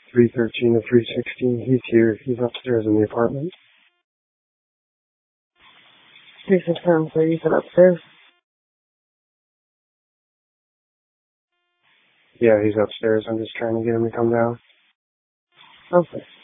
313 to 316. He's here. He's upstairs in the apartment. Please confirm, sir. You said upstairs? Yeah, he's upstairs. I'm just trying to get him to come down. Okay.